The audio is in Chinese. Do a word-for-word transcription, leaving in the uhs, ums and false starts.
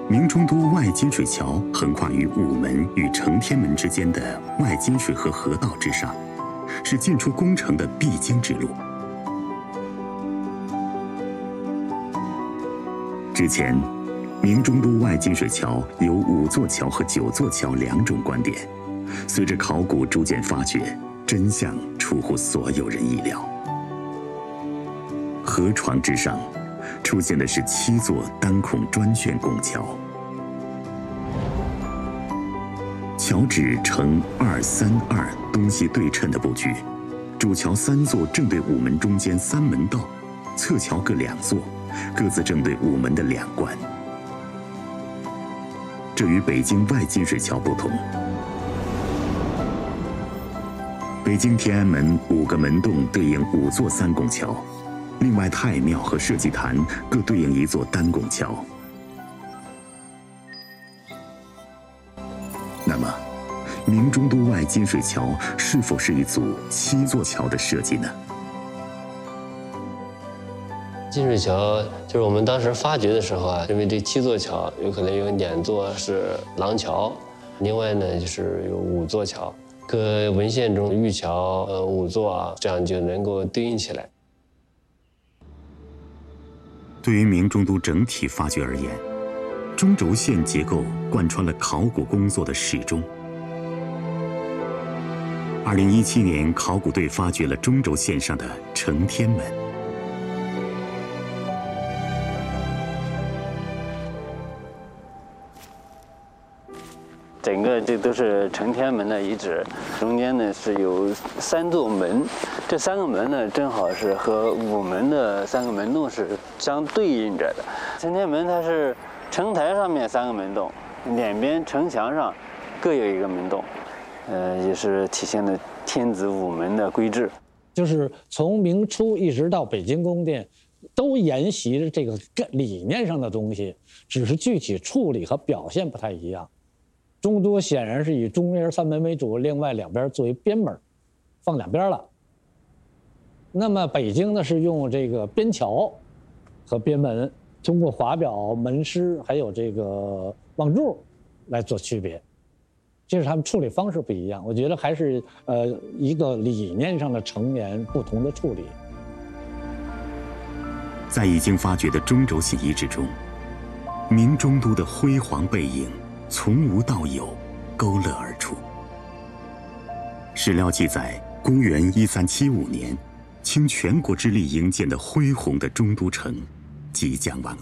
明中都外金水桥横跨于午门与承天门之间的外金水河河道之上，是进出宫城的必经之路。之前，明中都外金水桥有五座桥和九座桥两种观点，随着考古逐渐发掘，真相出乎所有人意料。河床之上出现的是七座单孔砖旋拱桥，桥址呈二三二东西对称的布局，主桥三座正对午门中间三门道，侧桥各两座，各自正对午门的两关。这与北京外金水桥不同。北京天安门五个门洞对应五座三拱桥，另外太庙和社稷坛各对应一座单拱桥。那么，明中都外金水桥是否是一组七座桥的设计呢？ 金水桥就是我们当时发掘的时候啊，认为这七座桥有可能有两座是廊桥，另外呢就是有五座桥，跟文献中玉桥呃五座啊，这样就能够对应起来。 对于明中都整体发掘而言，中轴线结构贯穿了考古工作的始终。二零一七年，考古队发掘了中轴线上的承天门。 整个这都是承天门的遗址，中间呢是有三座门，这三个门呢正好是和午门的三个门洞是相对应着的。承天门它是城台上面三个门洞，两边城墙上各有一个门洞，呃，也是体现了天子午门的规制。 就是从明初一直到北京宫殿，都沿袭着这个理念上的东西，只是具体处理和表现不太一样。中都显然是以中间三门为主，另外两边作为边门，放两边了。那么北京呢是用这个边桥和边门，通过华表、门狮还有这个望柱来做区别，这是他们处理方式不一样。我觉得还是呃一个理念上的成言不同的处理。 在已经发掘的中轴线遗址中，明中都的辉煌背影从无到有，勾勒而出。史料记载，公元一三七五年，倾全国之力营建的恢宏的中都城即将完